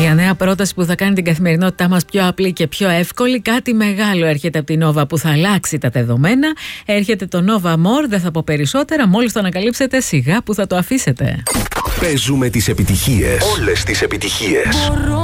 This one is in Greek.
για νέα πρόταση που θα κάνει την καθημερινότητά μας πιο απλή και πιο εύκολη. Κάτι μεγάλο έρχεται από την Nova που θα αλλάξει τα δεδομένα. Έρχεται το Nova More, δεν θα πω περισσότερα. Μόλις το ανακαλύψετε, σιγά που θα το αφήσετε. Παίζουμε τις επιτυχίες. Όλες τις επιτυχίες.